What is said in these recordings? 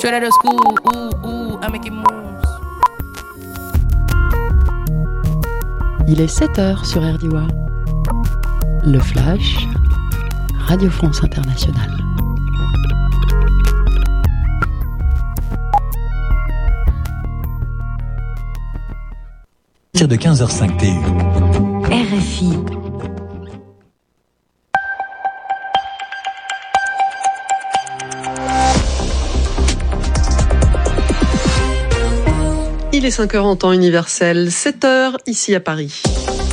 Straight out of school, ooh, I'm making moves. Il est 7h sur RDIWA. Le Flash, Radio France Internationale. De 15h05 TU. RFI. Il est 5h en temps universel, 7h ici à Paris.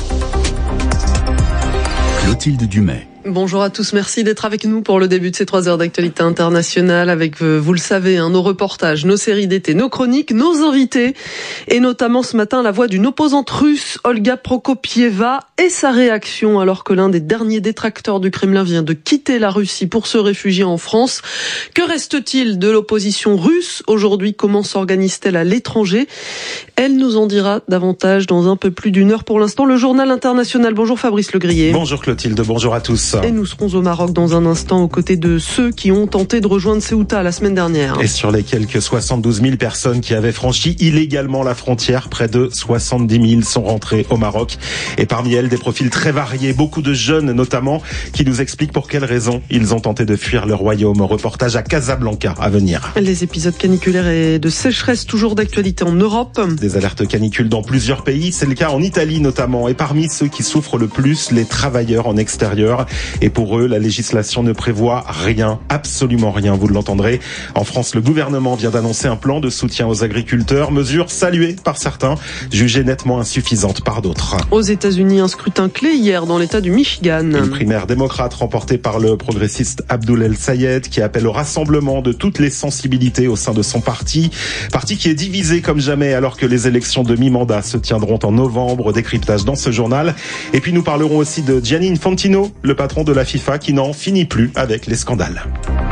Clotilde Dumais. Bonjour à tous, merci d'être avec nous pour le début de ces 3 heures d'actualité internationale avec, vous le savez, nos reportages, nos séries d'été, nos chroniques, nos invités et notamment ce matin la voix d'une opposante russe, Olga Prokopieva, et sa réaction alors que l'un des derniers détracteurs du Kremlin vient de quitter la Russie pour se réfugier en France. Que reste-t-il de l'opposition russe aujourd'hui? Comment s'organise-t-elle à l'étranger? Elle nous en dira davantage dans un peu plus d'une heure. Pour l'instant, le journal international. Bonjour Fabrice Legrier. Bonjour Clotilde, bonjour à tous. Et nous serons au Maroc dans un instant aux côtés de ceux qui ont tenté de rejoindre Ceuta la semaine dernière. Et sur les quelques 72 000 personnes qui avaient franchi illégalement la frontière, près de 70 000 sont rentrées au Maroc. Et parmi elles, des profils très variés, beaucoup de jeunes notamment, qui nous expliquent pour quelles raisons ils ont tenté de fuir le royaume. Reportage à Casablanca à venir. Les épisodes caniculaires et de sécheresse toujours d'actualité en Europe. Des alertes canicules dans plusieurs pays, c'est le cas en Italie notamment. Et parmi ceux qui souffrent le plus, les travailleurs en extérieur. Et pour eux, la législation ne prévoit rien, absolument rien, vous l'entendrez. En France, le gouvernement vient d'annoncer un plan de soutien aux agriculteurs, mesure saluée par certains, jugée nettement insuffisante par d'autres. Aux États-Unis, un scrutin clé hier dans l'État du Michigan. Une primaire démocrate remportée par le progressiste Abdul El-Sayed qui appelle au rassemblement de toutes les sensibilités au sein de son parti. Parti qui est divisé comme jamais alors que les élections de mi-mandat se tiendront en novembre. Décryptage dans ce journal. Et puis nous parlerons aussi de Gianni Infantino, le patron de la FIFA qui n'en finit plus avec les scandales.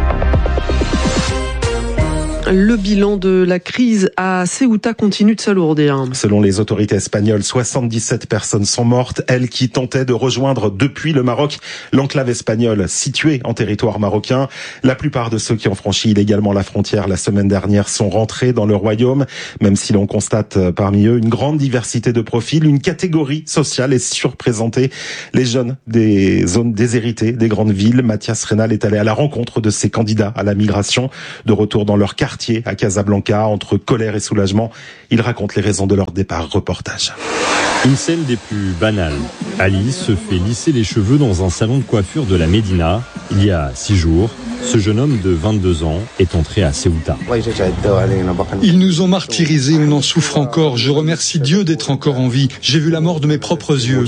Le bilan de la crise à Ceuta continue de s'alourdir. Selon les autorités espagnoles, 77 personnes sont mortes, elles qui tentaient de rejoindre depuis le Maroc l'enclave espagnole située en territoire marocain. La plupart de ceux qui ont franchi illégalement la frontière la semaine dernière sont rentrés dans le royaume, même si l'on constate parmi eux une grande diversité de profils, une catégorie sociale est surreprésentée. Les jeunes des zones déshéritées des grandes villes. Mathias Rénal est allé à la rencontre de ces candidats à la migration, de retour dans leur quartier à Casablanca, entre colère et soulagement. Il raconte les raisons de leur départ. Reportage. Une scène des plus banales. Ali se fait lisser les cheveux dans un salon de coiffure de la Médina. Il y a 6 jours, ce jeune homme de 22 ans est entré à Ceuta. Ils nous ont martyrisés, on en souffre encore. Je remercie Dieu d'être encore en vie. J'ai vu la mort de mes propres yeux.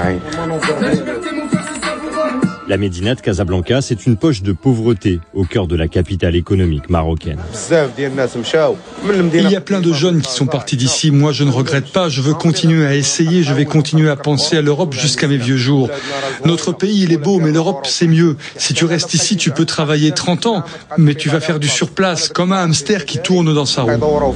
La Médina de Casablanca, c'est une poche de pauvreté au cœur de la capitale économique marocaine. Il y a plein de jeunes qui sont partis d'ici. Moi, je ne regrette pas. Je veux continuer à essayer. Je vais continuer à penser à l'Europe jusqu'à mes vieux jours. Notre pays, il est beau, mais l'Europe, c'est mieux. Si tu restes ici, tu peux travailler 30 ans, mais tu vas faire du surplace, comme un hamster qui tourne dans sa roue.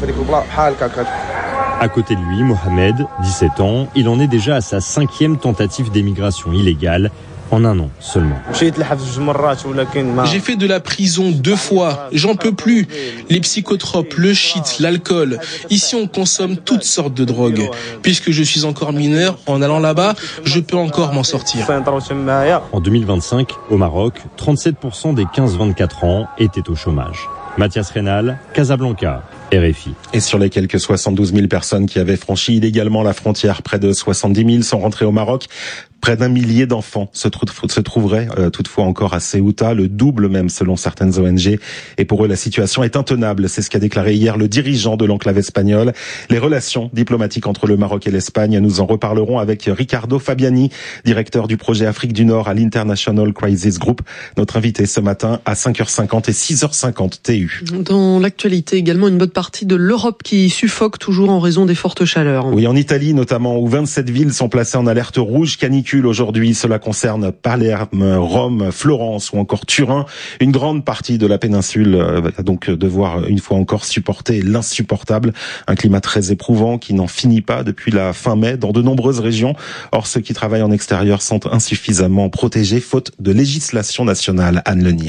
À côté de lui, Mohamed, 17 ans, il en est déjà à sa 5e tentative d'émigration illégale. En un an seulement. J'ai fait de la prison 2 fois. J'en peux plus. Les psychotropes, le shit, l'alcool. Ici, on consomme toutes sortes de drogues. Puisque je suis encore mineur, en allant là-bas, je peux encore m'en sortir. En 2025, au Maroc, 37% des 15-24 ans étaient au chômage. Mathias Rénal, Casablanca, RFI. Et sur les quelques 72 000 personnes qui avaient franchi illégalement la frontière, près de 70 000 sont rentrés au Maroc. Près d'1 millier d'enfants se trouveraient toutefois encore à Ceuta, le double même selon certaines ONG. Et pour eux, la situation est intenable. C'est ce qu'a déclaré hier le dirigeant de l'enclave espagnole. Les relations diplomatiques entre le Maroc et l'Espagne, nous en reparlerons avec Ricardo Fabiani, directeur du projet Afrique du Nord à l'International Crisis Group. Notre invité ce matin à 5h50 et 6h50 TU. Dans l'actualité également, une bonne partie de l'Europe qui suffoque toujours en raison des fortes chaleurs. Oui, en Italie notamment, où 27 villes sont placées en alerte rouge canicule aujourd'hui. Cela concerne Palerme, Rome, Florence ou encore Turin. Une grande partie de la péninsule va donc devoir une fois encore supporter l'insupportable. Un climat très éprouvant qui n'en finit pas depuis la fin mai dans de nombreuses régions. Or, ceux qui travaillent en extérieur sont insuffisamment protégés faute de législation nationale. Anne Lenir.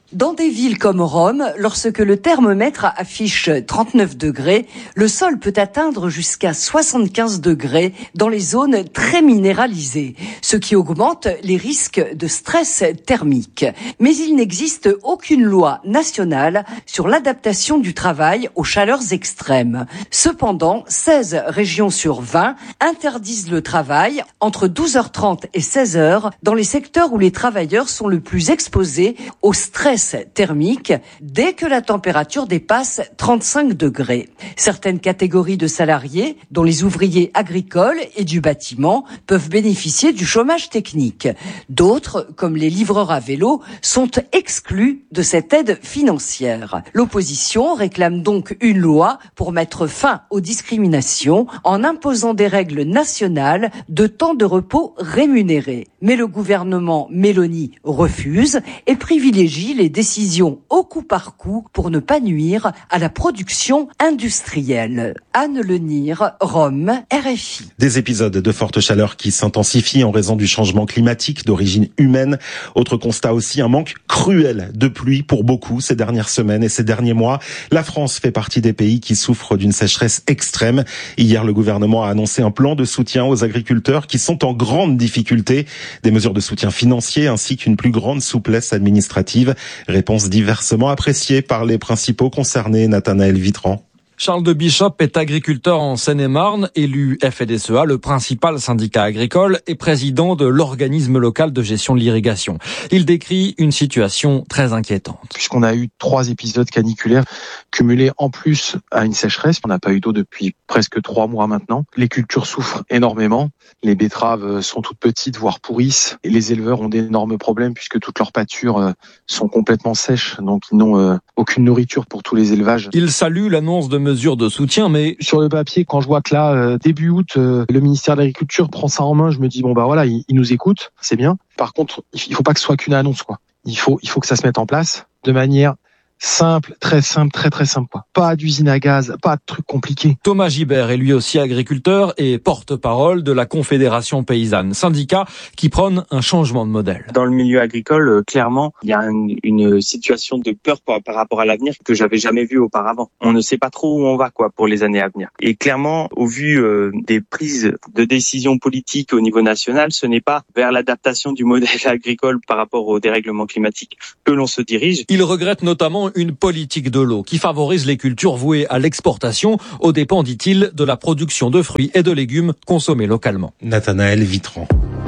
Dans des villes comme Rome, lorsque le thermomètre affiche 39 degrés, le sol peut atteindre jusqu'à 75 degrés dans les zones très minéralisées, ce qui augmente les risques de stress thermique. Mais il n'existe aucune loi nationale sur l'adaptation du travail aux chaleurs extrêmes. Cependant, 16 régions sur 20 interdisent le travail entre 12h30 et 16h dans les secteurs où les travailleurs sont le plus exposés au stress thermique dès que la température dépasse 35 degrés. Certaines catégories de salariés, dont les ouvriers agricoles et du bâtiment, peuvent bénéficier du chômage technique. D'autres, comme les livreurs à vélo, sont exclus de cette aide financière. L'opposition réclame donc une loi pour mettre fin aux discriminations en imposant des règles nationales de temps de repos rémunérés. Mais le gouvernement Meloni refuse et privilégie les décisions au coup par coup pour ne pas nuire à la production industrielle. Anne Lenire, Rome, RFI. Des épisodes de forte chaleur qui s'intensifient en raison du changement climatique d'origine humaine. Autre constat aussi, un manque cruel de pluie pour beaucoup ces dernières semaines et ces derniers mois. La France fait partie des pays qui souffrent d'une sécheresse extrême. Hier, le gouvernement a annoncé un plan de soutien aux agriculteurs qui sont en grande difficulté. Des mesures de soutien financier ainsi qu'une plus grande souplesse administrative. Réponse diversement appréciée par les principaux concernés. Nathanaël Vitran. Charles de Bishop est agriculteur en Seine-et-Marne, élu FDSEA, le principal syndicat agricole, et président de l'organisme local de gestion de l'irrigation. Il décrit une situation très inquiétante. Puisqu'on a eu 3 épisodes caniculaires cumulés en plus à une sécheresse, on n'a pas eu d'eau depuis presque 3 mois maintenant. Les cultures souffrent énormément, les betteraves sont toutes petites, voire pourrissent, et les éleveurs ont d'énormes problèmes puisque toutes leurs pâtures sont complètement sèches, donc ils n'ont aucune nourriture pour tous les élevages. Il salue l'annonce de mesures de soutien, mais sur le papier, quand je vois que là, début août, le ministère de l'Agriculture prend ça en main, je me dis bon bah voilà, il nous écoute, c'est bien. Par contre, il faut pas que ce soit qu'une annonce, quoi. Il faut que ça se mette en place de manière simple, très simple, très simple, quoi. Pas d'usine à gaz, pas de trucs compliqués. Thomas Gibert est lui aussi agriculteur et porte-parole de la Confédération paysanne, syndicat qui prône un changement de modèle. Dans le milieu agricole, clairement, il y a une situation de peur par rapport à l'avenir que j'avais jamais vue auparavant. On ne sait pas trop où on va, quoi, pour les années à venir. Et clairement, au vu des prises de décisions politiques au niveau national, ce n'est pas vers l'adaptation du modèle agricole par rapport au dérèglement climatique que l'on se dirige. Il regrette notamment une politique de l'eau qui favorise les cultures vouées à l'exportation aux dépens, dit-il, de la production de fruits et de légumes consommés localement. Nathanaël Vitran.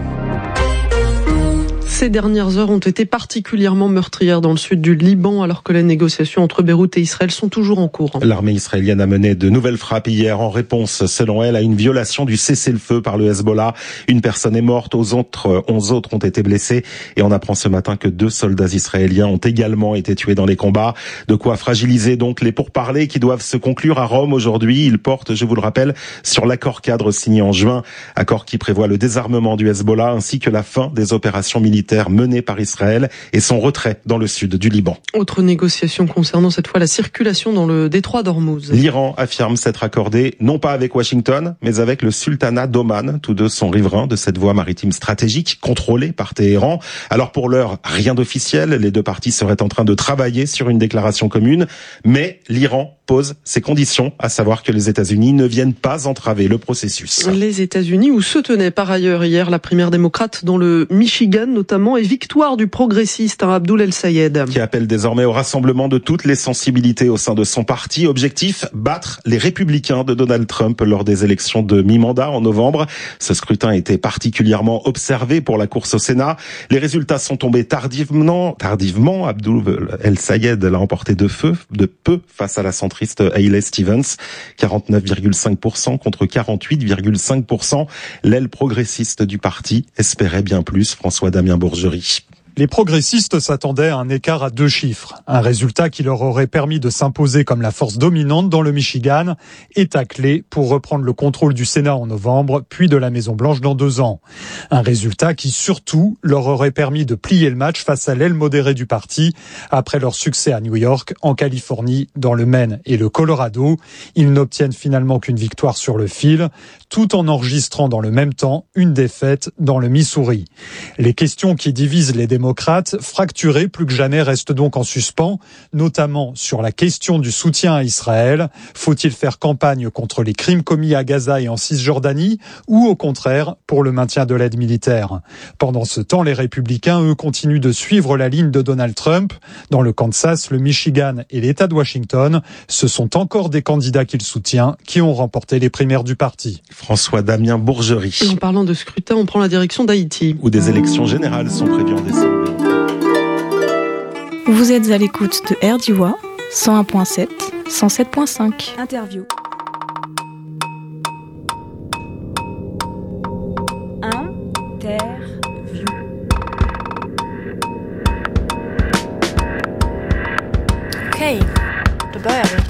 Ces dernières heures ont été particulièrement meurtrières dans le sud du Liban, alors que les négociations entre Beyrouth et Israël sont toujours en cours. L'armée israélienne a mené de nouvelles frappes hier en réponse, selon elle, à une violation du cessez-le-feu par le Hezbollah. Une personne est morte, 11 autres ont été blessés. Et on apprend ce matin que 2 soldats israéliens ont également été tués dans les combats. De quoi fragiliser donc les pourparlers qui doivent se conclure à Rome aujourd'hui. Ils portent, je vous le rappelle, sur l'accord cadre signé en juin. Accord qui prévoit le désarmement du Hezbollah ainsi que la fin des opérations militaires menée par Israël et son retrait dans le sud du Liban. Autre négociation concernant cette fois la circulation dans le détroit d'Ormuz. L'Iran affirme s'être accordé non pas avec Washington, mais avec le sultanat d'Oman. Tous deux sont riverains de cette voie maritime stratégique contrôlée par Téhéran. Alors pour l'heure, rien d'officiel. Les deux parties seraient en train de travailler sur une déclaration commune, mais l'Iran pose ses conditions, à savoir que les États-Unis ne viennent pas entraver le processus. Les États-Unis où se tenait par ailleurs hier la primaire démocrate dans le Michigan notamment et victoire du progressiste Abdul El-Sayed. Qui appelle désormais au rassemblement de toutes les sensibilités au sein de son parti. Objectif, battre les républicains de Donald Trump lors des élections de mi-mandat en novembre. Ce scrutin a été particulièrement observé pour la course au Sénat. Les résultats sont tombés tardivement. Abdul El-Sayed l'a emporté de peu face à la centriste Hayley Stevens, 49,5% contre 48,5%. L'aile progressiste du parti espérait bien plus. François-Damien Bourgerie. Les progressistes s'attendaient à un écart à 2 chiffres, un résultat qui leur aurait permis de s'imposer comme la force dominante dans le Michigan et tacler pour reprendre le contrôle du Sénat en novembre, puis de la Maison-Blanche dans 2 ans. Un résultat qui surtout leur aurait permis de plier le match face à l'aile modérée du parti après leur succès à New York, en Californie, dans le Maine et le Colorado. Ils n'obtiennent finalement qu'une victoire sur le fil, tout en enregistrant dans le même temps une défaite dans le Missouri. Les questions qui divisent les démocrates démocrates, fracturés plus que jamais, restent donc en suspens, notamment sur la question du soutien à Israël. Faut-il faire campagne contre les crimes commis à Gaza et en Cisjordanie, ou au contraire pour le maintien de l'aide militaire? Pendant ce temps, les républicains, eux, continuent de suivre la ligne de Donald Trump. Dans le Kansas, le Michigan et l'État de Washington, ce sont encore des candidats qu'il soutient qui ont remporté les primaires du parti. François-Damien Bourgerie. Et en parlant de scrutin, on prend la direction d'Haïti. Où des élections générales sont prévues en décembre. Vous êtes à l'écoute de RDIWA 101.7, 107.5. Interview. Okej, då börjar vi.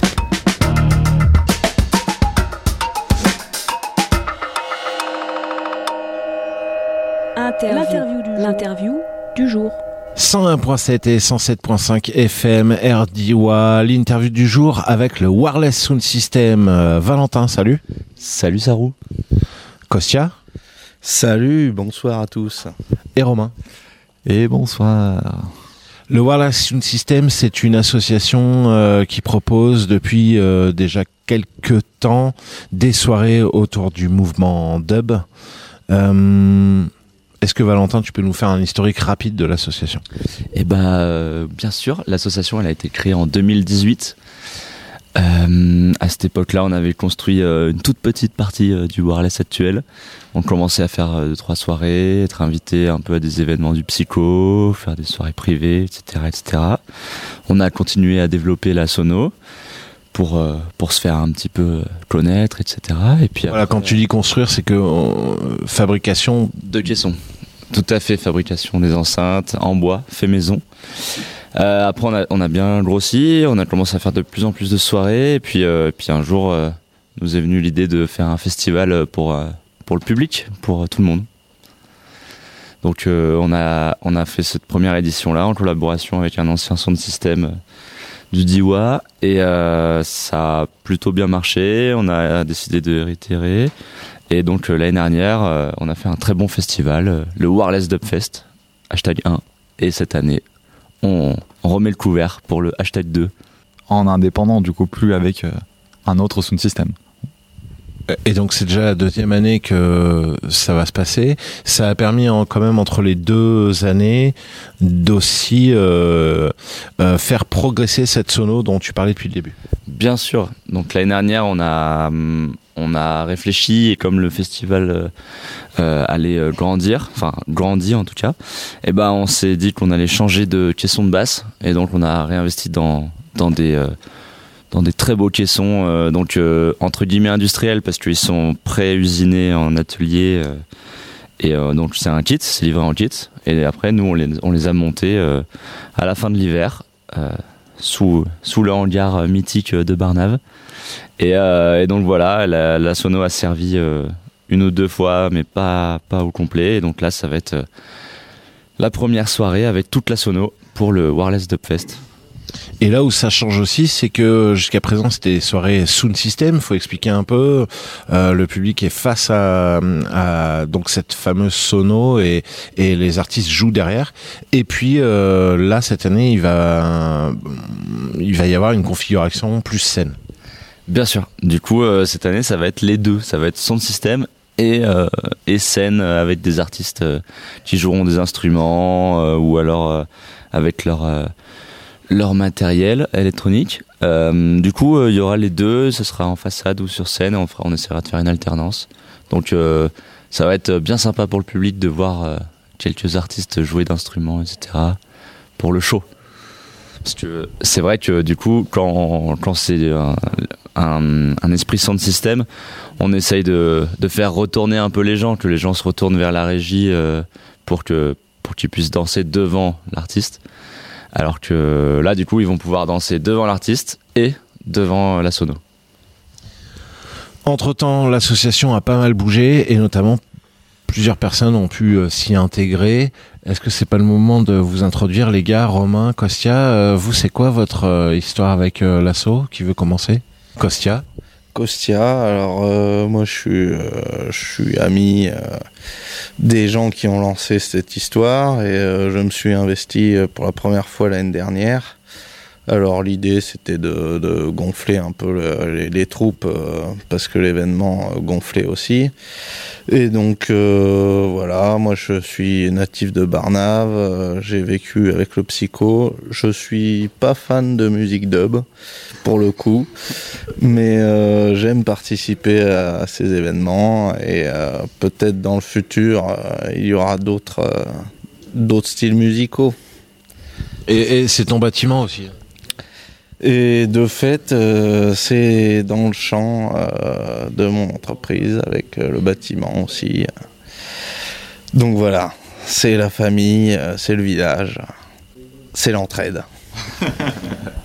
L'interview du jour. 101.7 et 107.5 FM RDIWA, l'interview du jour avec le Wireless Sound System. Valentin, salut. Salut Sarou. Kostia. Salut, bonsoir à tous. Et Romain. Et bonsoir. Le Wireless Sound System, c'est une association qui propose depuis déjà quelques temps des soirées autour du mouvement dub. Est-ce que Valentin, tu peux nous faire un historique rapide de l'association ? Eh ben, bien sûr, l'association elle a été créée en 2018. À cette époque-là, on avait construit une toute petite partie du wireless actuel. On commençait à faire 2-3 soirées, être invité un peu à des événements du psycho, faire des soirées privées, etc., etc. On a continué à développer la sono pour se faire un petit peu connaître, etc. Et puis voilà, après, quand tu dis construire, c'est que fabrication de caissons. Tout à fait, fabrication des enceintes en bois, fait maison. Après, on a bien grossi, on a commencé à faire de plus en plus de soirées, et puis un jour, nous est venue l'idée de faire un festival pour le public, pour tout le monde. Donc, on a fait cette première édition-là en collaboration avec un ancien sound system du DIWA, et ça a plutôt bien marché. On a décidé de réitérer, et donc l'année dernière, on a fait un très bon festival, le Wireless Dubfest, #1, et cette année, on remet le couvert pour le #2. En indépendant, du coup, plus avec un autre sound system. Et donc c'est déjà la deuxième année que ça va se passer. Ça a permis quand même entre les 2 années d'aussi faire progresser cette sono dont tu parlais depuis le début. Bien sûr. Donc l'année dernière, on a réfléchi, et comme le festival allait grandir, enfin grandit en tout cas, et ben on s'est dit qu'on allait changer de caisson de basse, et donc on a réinvesti dans des très beaux caissons, donc entre guillemets industriels, parce qu'ils sont pré-usinés en atelier, et donc c'est un kit, c'est livré en kit, et après nous on les a montés à la fin de l'hiver sous le hangar mythique de Barnave, et donc voilà, la sono a servi 1 ou 2 fois, mais pas au complet, et donc là ça va être la première soirée avec toute la sono pour le Wireless Dubfest. Et là où ça change aussi, c'est que jusqu'à présent c'était des soirées sound system. Faut expliquer un peu. Le public est face à donc cette fameuse sono, et les artistes jouent derrière. Et puis là cette année, il va y avoir une configuration plus scène. Bien sûr. Du coup cette année ça va être les deux. Ça va être sound system et scène avec des artistes qui joueront des instruments ou alors avec leur matériel électronique. Du coup, il y aura les deux, ce sera en façade ou sur scène, on essaiera de faire une alternance. Donc ça va être bien sympa pour le public de voir quelques artistes jouer d'instruments, etc. pour le show. Parce que c'est vrai que du coup, quand c'est un esprit sound system, on essaye de faire retourner un peu les gens, que les gens se retournent vers la régie pour qu'ils puissent danser devant l'artiste. Alors que là, du coup, ils vont pouvoir danser devant l'artiste et devant la sono. Entre-temps, l'association a pas mal bougé, et notamment plusieurs personnes ont pu s'y intégrer. Est-ce que c'est pas le moment de vous introduire, les gars? Romain, Kostia, vous, c'est quoi votre histoire avec l'asso? Qui veut commencer? Kostia? Kostia, alors moi je suis ami des gens qui ont lancé cette histoire et je me suis investi pour la première fois l'année dernière. Alors l'idée c'était de gonfler un peu les troupes parce que l'événement gonflait aussi. Et donc voilà, moi je suis natif de Barnave, j'ai vécu avec le Psycho. Je suis pas fan de musique dub pour le coup, mais j'aime participer à ces événements et peut-être dans le futur il y aura d'autres styles musicaux. Et c'est ton bâtiment aussi. Et de fait, c'est dans le champ de mon entreprise, avec le bâtiment aussi. Donc voilà, c'est la famille, c'est le village, c'est l'entraide. Robin ?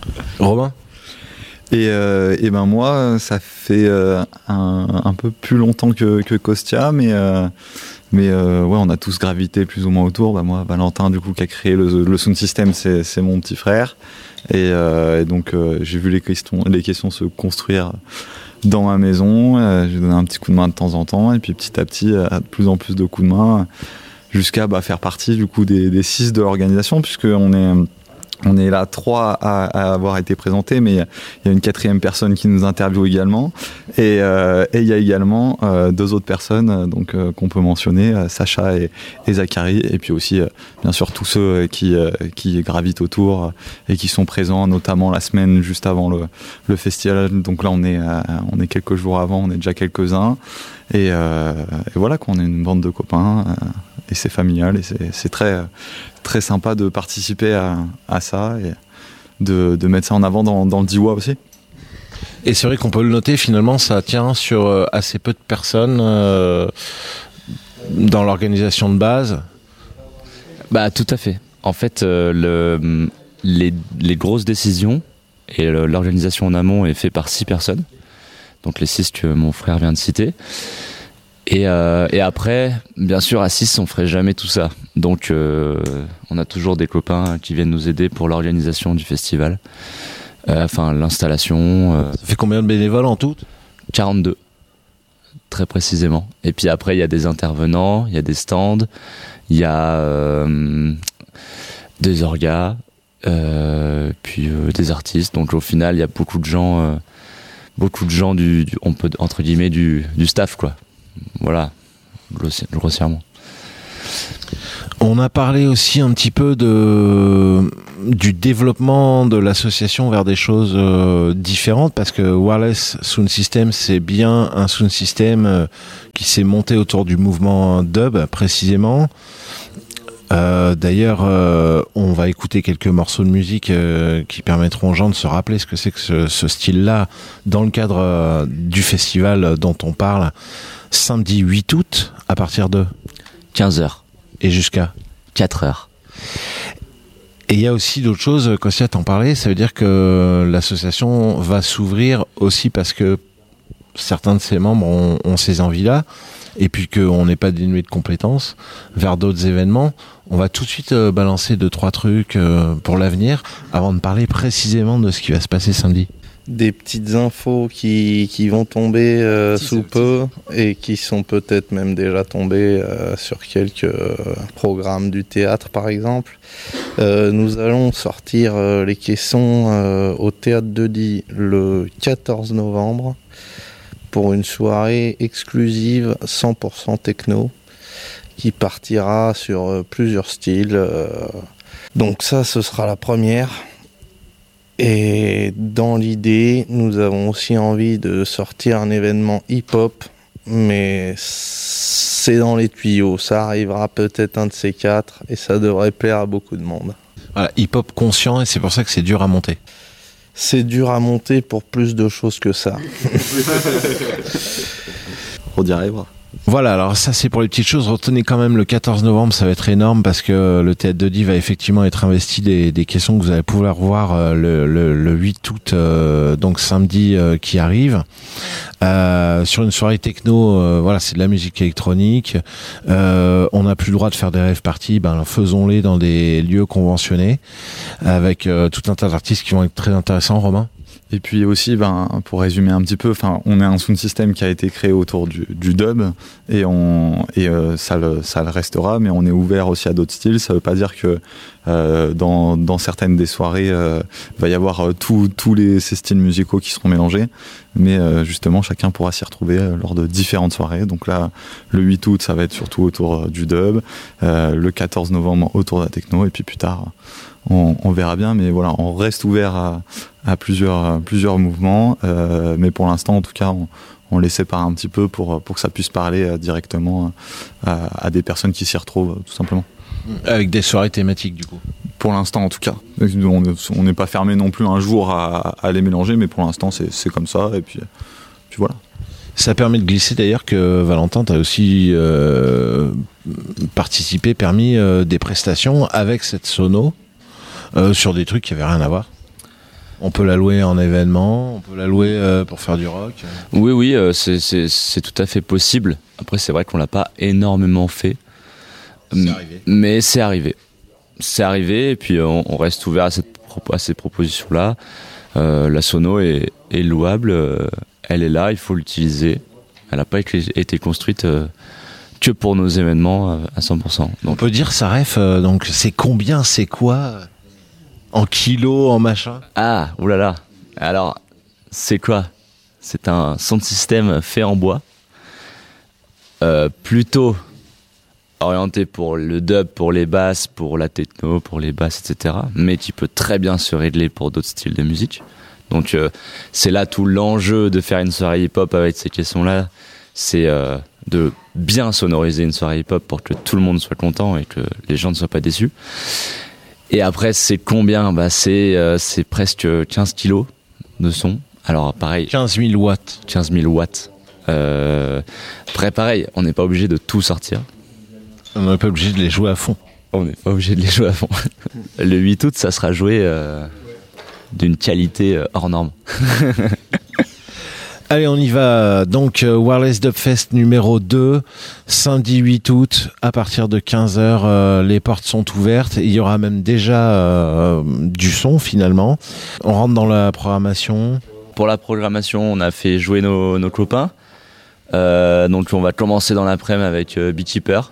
Et ben moi, ça fait un peu plus longtemps que Kostia, mais ouais, on a tous gravité plus ou moins autour. Bah moi, Valentin, du coup, qui a créé le sound system, c'est mon petit frère. Et donc j'ai vu les questions se construire dans ma maison. J'ai donné un petit coup de main de temps en temps, et puis petit à petit, de plus en plus de coups de main, jusqu'à faire partie du coup des 6 de l'organisation, puisque on est là 3 à avoir été présentés, mais il y a une 4e personne qui nous interviewe également, et il y a également 2 autres personnes qu'on peut mentionner, Sacha et Zachary, et puis aussi bien sûr tous ceux qui gravitent autour et qui sont présents, notamment la semaine juste avant le festival. Donc là on est quelques jours avant, on est déjà quelques-uns, et voilà qu'on est une bande de copains, et c'est familial, et c'est très très sympa de participer à ça et de mettre ça en avant dans le Diwa aussi. Et c'est vrai qu'on peut le noter, finalement, ça tient sur assez peu de personnes dans l'organisation de base. Bah tout à fait. En fait, les grosses décisions et l'organisation en amont est fait par 6 personnes. Donc les 6 que mon frère vient de citer. Et après, bien sûr, à 6, on ferait jamais tout ça. Donc, on a toujours des copains qui viennent nous aider pour l'organisation du festival. Enfin, l'installation. Ça fait combien de bénévoles en tout ? 42, très précisément. Et puis après, il y a des intervenants, il y a des stands, il y a des orgas, puis des artistes. Donc, au final, il y a beaucoup de gens on peut entre guillemets du staff, quoi. Voilà, grossièrement. On a parlé aussi un petit peu du développement de l'association vers des choses différentes, parce que Wireless Sound System, c'est bien un sound system qui s'est monté autour du mouvement dub, précisément. D'ailleurs, on va écouter quelques morceaux de musique qui permettront aux gens de se rappeler ce que c'est que ce style-là dans le cadre du festival dont on parle samedi 8 août à partir de 15h et jusqu'à 4h. Et il y a aussi d'autres choses, Kostia t'en parlait, ça veut dire que l'association va s'ouvrir aussi parce que certains de ses membres ont ces envies-là, et puis qu'on n'est pas dénué de compétences, vers d'autres événements. On va tout de suite balancer 2-3 trucs pour l'avenir, avant de parler précisément de ce qui va se passer samedi. Des petites infos qui vont tomber sous peu, et qui sont peut-être même déjà tombées sur quelques programmes du théâtre par exemple. Nous allons sortir les caissons au Théâtre de Die le 14 novembre pour une soirée exclusive 100% techno qui partira sur plusieurs styles. Donc ça, ce sera la première. Et dans l'idée, nous avons aussi envie de sortir un événement hip-hop, mais c'est dans les tuyaux. Ça arrivera peut-être un de ces 4, et ça devrait plaire à beaucoup de monde. Voilà, hip-hop conscient, et c'est pour ça que c'est dur à monter. C'est dur à monter pour plus de choses que ça. On y arrivera. Voilà, alors ça c'est pour les petites choses. Retenez quand même le 14 novembre, ça va être énorme parce que le Théâtre de Die va effectivement être investi des caissons que vous allez pouvoir voir le 8 août, donc samedi qui arrive. Sur une soirée techno, voilà, c'est de la musique électronique. On n'a plus le droit de faire des rave parties, faisons-les dans des lieux conventionnés avec tout un tas d'artistes qui vont être très intéressants. Romain ? Et puis aussi, pour résumer un petit peu, on est un sound system qui a été créé autour du dub et ça le restera, mais on est ouvert aussi à d'autres styles. Ça veut pas dire que dans certaines des soirées, va y avoir tous ces styles musicaux qui seront mélangés, mais justement chacun pourra s'y retrouver lors de différentes soirées. Donc là, le 8 août, ça va être surtout autour du dub, le 14 novembre autour de la techno, et puis plus tard, on verra bien, mais voilà, on reste ouvert à plusieurs mouvements, mais pour l'instant, en tout cas, on les sépare un petit peu pour que ça puisse parler directement à des personnes qui s'y retrouvent, tout simplement. Avec des soirées thématiques, du coup. Pour l'instant, en tout cas. On n'est pas fermé non plus un jour à les mélanger, mais pour l'instant, c'est comme ça, et puis voilà. Ça permet de glisser d'ailleurs que Valentin, tu as aussi permis des prestations avec cette sono sur des trucs qui n'avaient rien à voir. On peut la louer en événement, on peut la louer pour faire du rock. Oui, c'est tout à fait possible. Après, c'est vrai qu'on l'a pas énormément fait. Mais c'est arrivé. C'est arrivé, et puis on reste ouvert à ces propositions-là. La sono est louable, elle est là, il faut l'utiliser. Elle n'a pas été construite que pour nos événements à 100%. Donc, on peut dire ça ref, donc c'est combien, c'est quoi en kilos, en machin? Ah, oulala. Alors, c'est quoi? C'est un sound system fait en bois, plutôt orienté pour le dub, pour les basses, pour la techno, pour les basses, etc. Mais qui peut très bien se régler pour d'autres styles de musique. Donc c'est là tout l'enjeu de faire une soirée hip-hop avec ces caissons-là. C'est de bien sonoriser une soirée hip-hop pour que tout le monde soit content et que les gens ne soient pas déçus. Et après, c'est combien? C'est presque 15 kilos de son. Alors pareil. 15 000 watts. 15 000 watts. Après pareil, on n'est pas obligé de tout sortir. On n'est pas obligé de les jouer à fond. On n'est pas obligé de les jouer à fond. Le 8 août, ça sera joué d'une qualité hors norme. Allez, on y va. Donc, Wireless Dubfest numéro 2, samedi 8 août, à partir de 15h, les portes sont ouvertes. Il y aura même déjà du son, finalement. On rentre dans la programmation. Pour la programmation, on a fait jouer nos copains. Donc, on va commencer dans l'après-midi avec Beekeeper.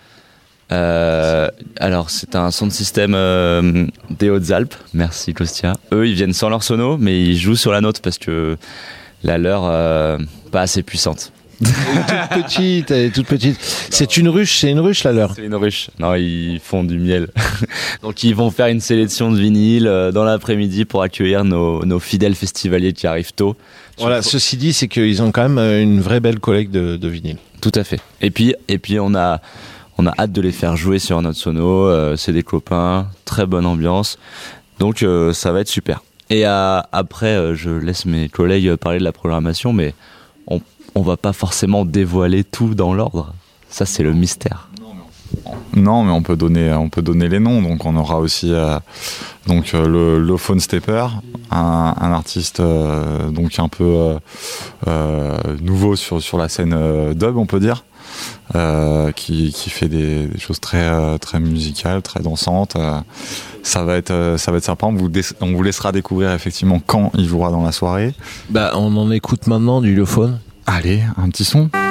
Alors c'est un sound system des Hautes-Alpes, merci Kostia. Eux ils viennent sans leur sono, mais ils jouent sur la nôtre parce que la leur pas assez puissante. Elle est toute petite. C'est une ruche la leur. C'est une ruche. Non, ils font du miel. Donc ils vont faire une sélection de vinyles dans l'après-midi pour accueillir nos fidèles festivaliers qui arrivent tôt. Voilà, ceci dit, c'est qu'ils ont quand même une vraie belle collecte de vinyles. Tout à fait. Et puis on a hâte de les faire jouer sur notre sono, c'est des copains, très bonne ambiance, donc ça va être super. Et après, je laisse mes collègues parler de la programmation, mais on va pas forcément dévoiler tout dans l'ordre, ça c'est le mystère. Non, mais on peut donner les noms. Donc on aura aussi le Phone Stepper, un artiste donc un peu nouveau sur la scène dub, on peut dire. Qui fait des choses très très musicales, très dansantes. Ça va être sympa. On vous laissera découvrir effectivement quand il jouera dans la soirée. On en écoute maintenant du Lophone. Allez, un petit son.